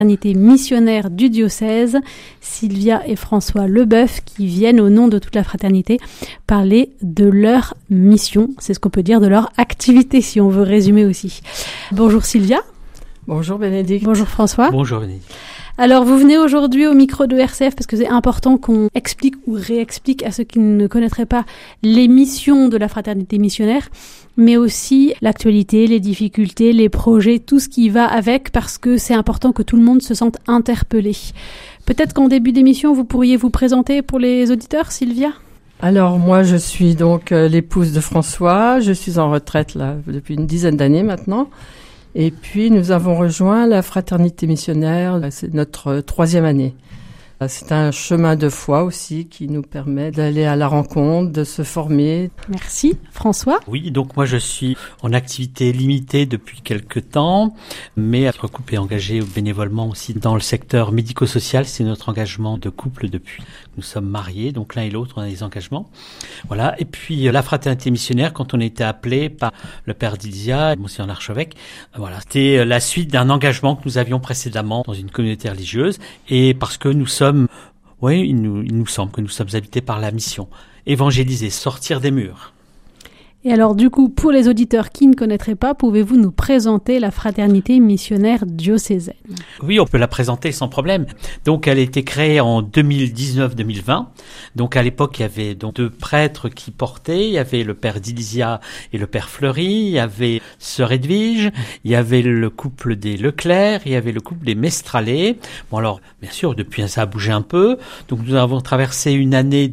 fraternité missionnaire du diocèse, Sylvia et François Leboeuf, qui viennent au nom de toute la fraternité parler de leur mission, c'est ce qu'on peut dire de leur activité si on veut résumer aussi. Bonjour Sylvia. Bonjour Bénédicte. Bonjour François. Bonjour Bénédicte. Alors vous venez aujourd'hui au micro de RCF parce que c'est important qu'on explique ou réexplique à ceux qui ne connaîtraient pas les missions de la fraternité missionnaire, mais aussi l'actualité, les difficultés, les projets, tout ce qui va avec, parce que c'est important que tout le monde se sente interpellé. Peut-être qu'en début d'émission, vous pourriez vous présenter pour les auditeurs, Sylvia ? Alors moi je suis donc l'épouse de François, je suis en retraite là depuis une dizaine d'années maintenant. Et puis, nous avons rejoint la fraternité missionnaire, c'est notre 3e année. C'est un chemin de foi aussi qui nous permet d'aller à la rencontre, de se former. Merci. François ? Oui, donc moi je suis en activité limitée depuis quelques temps, mais être couple et engagé bénévolement aussi dans le secteur médico-social, c'est notre engagement de couple depuis. Nous sommes mariés, donc l'un et l'autre, on a des engagements. Voilà. Et puis la fraternité missionnaire, quand on a été appelé par le père Dilzia, monsieur l'archevêque, voilà, c'était la suite d'un engagement que nous avions précédemment dans une communauté religieuse, et parce que nous sommes il nous semble que nous sommes habités par la mission. Évangéliser, sortir des murs. Et alors du coup, pour les auditeurs qui ne connaîtraient pas, pouvez-vous nous présenter la fraternité missionnaire diocésaine ? Oui, on peut la présenter sans problème. Donc elle a été créée en 2019-2020. Donc à l'époque, il y avait donc 2 prêtres qui portaient. Il y avait le père Dilzia et le père Fleury. Il y avait sœur Edwige. Il y avait le couple des Leclerc. Il y avait le couple des Mestrallet. Bon alors, bien sûr, depuis ça a bougé un peu. Donc nous avons traversé une année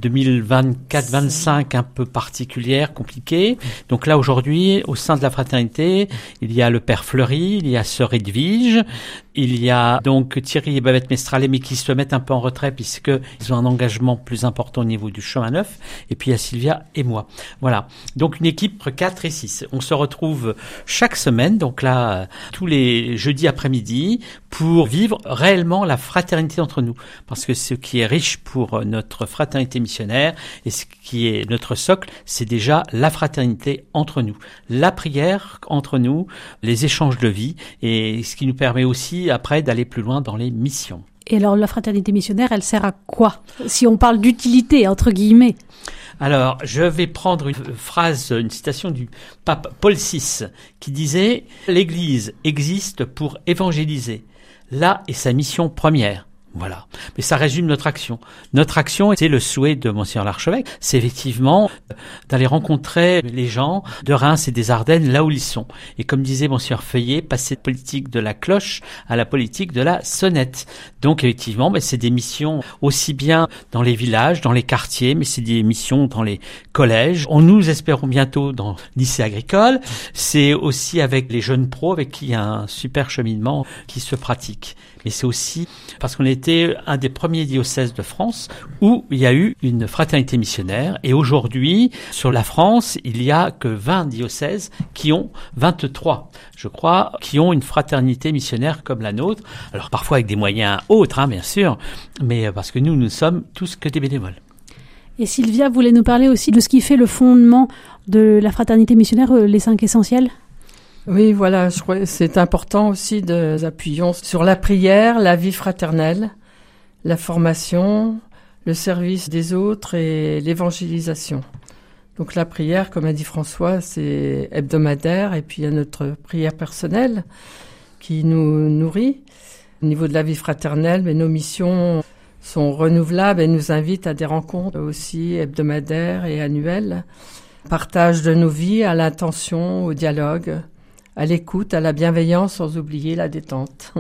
2024-25 un peu particulière, compliquée. Donc là, aujourd'hui, au sein de la fraternité, il y a le père Fleury, il y a sœur Edwige, il y a donc Thierry et Babette Mestrallet, mais qui se mettent un peu en retrait puisqu'ils ont un engagement plus important au niveau du chemin neuf. Et puis il y a Sylvia et moi. Voilà. Donc une équipe 4 et 6. On se retrouve chaque semaine, donc là, tous les jeudis après-midi, pour vivre réellement la fraternité entre nous. Parce que ce qui est riche pour notre fraternité missionnaire et ce qui est notre socle, c'est déjà la fraternité entre nous, la prière entre nous, les échanges de vie, et ce qui nous permet aussi après d'aller plus loin dans les missions. Et alors la fraternité missionnaire, elle sert à quoi ? Si on parle d'utilité, entre guillemets. Alors, je vais prendre une citation du pape Paul VI qui disait « L'Église existe pour évangéliser. Là est sa mission première. » Voilà. Mais ça résume notre action. Notre action, c'est le souhait de Monseigneur l'archevêque, c'est effectivement d'aller rencontrer les gens de Reims et des Ardennes là où ils sont. Et comme disait Monseigneur Feuillet, passer de politique de la cloche à la politique de la sonnette. Donc effectivement, c'est des missions aussi bien dans les villages, dans les quartiers, mais c'est des missions dans les collèges. Nous espérons bientôt dans le lycée agricole. C'est aussi avec les jeunes pros avec qui il y a un super cheminement qui se pratique. Mais c'est aussi parce qu'on était un des premiers diocèses de France où il y a eu une fraternité missionnaire. Et aujourd'hui, sur la France, il n'y a que 20 diocèses qui ont 23, je crois, qui ont une fraternité missionnaire comme la nôtre. Alors parfois avec des moyens autres, bien sûr, mais parce que nous sommes tous que des bénévoles. Et Sylvia voulait nous parler aussi de ce qui fait le fondement de la fraternité missionnaire, les 5 essentiels ? Oui, voilà, je crois que c'est important aussi de nous appuyons sur la prière, la vie fraternelle, la formation, le service des autres et l'évangélisation. Donc la prière, comme a dit François, c'est hebdomadaire, et puis il y a notre prière personnelle qui nous nourrit. Au niveau de la vie fraternelle, mais nos missions sont renouvelables et nous invitent à des rencontres aussi hebdomadaires et annuelles. Partage de nos vies, à l'intention, au dialogue, à l'écoute, à la bienveillance, sans oublier la détente.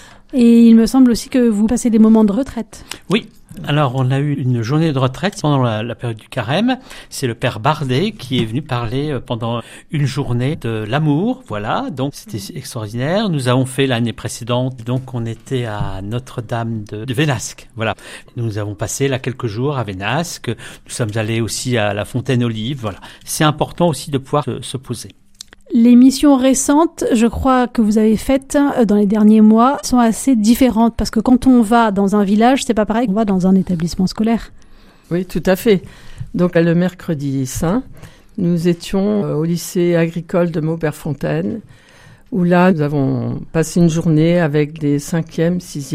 Et il me semble aussi que vous passez des moments de retraite. Oui. Alors, on a eu une journée de retraite pendant la période du carême. C'est le père Bardet qui est venu parler pendant une journée de l'amour. Voilà, donc c'était extraordinaire. Nous avons fait l'année précédente, donc on était à Notre-Dame de Vénasque. Voilà, nous avons passé là quelques jours à Vénasque. Nous sommes allés aussi à la Fontaine-Olive. Voilà, c'est important aussi de pouvoir se poser. Les missions récentes, je crois que vous avez faites dans les derniers mois, sont assez différentes parce que quand on va dans un village, c'est pas pareil qu'on va dans un établissement scolaire. Oui, tout à fait. Donc le mercredi saint, nous étions au lycée agricole de Mauberfontaine où là, nous avons passé une journée avec des 5e, 6e